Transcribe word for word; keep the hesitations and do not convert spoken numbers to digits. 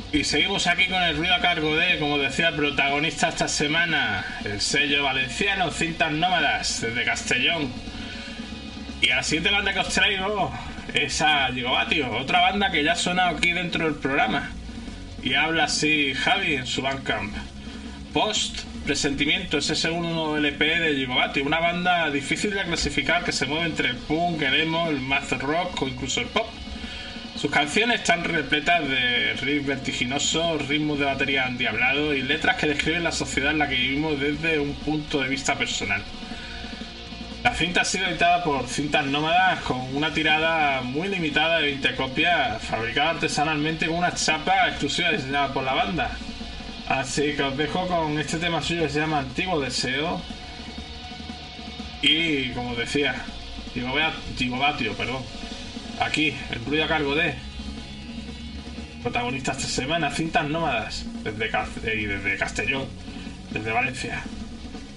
Y seguimos aquí con el ruido a cargo de, como decía el protagonista esta semana, el sello valenciano Cintas Nómadas, desde Castellón. Y a la siguiente banda que os traigo es a Gigovatio, otra banda que ya ha sonado aquí dentro del programa. Y habla así Javi en su Bandcamp. Post Presentimiento es el segundo L P de Gigovatio, una banda difícil de clasificar que se mueve entre el punk, el emo, el math rock o incluso el pop. Sus canciones están repletas de riffs vertiginosos, ritmos de batería endiablados y letras que describen la sociedad en la que vivimos desde un punto de vista personal. La cinta ha sido editada por Cintas Nómadas con una tirada muy limitada de veinte copias, fabricada artesanalmente con una chapa exclusiva diseñada por la banda. Así que os dejo con este tema suyo que se llama Antiguo Deseo. Y como decía, Gigovatio, perdón. Aquí, el ruido a cargo de protagonista esta semana, Cintas Nómadas, desde, Cast- y desde Castellón, desde Valencia.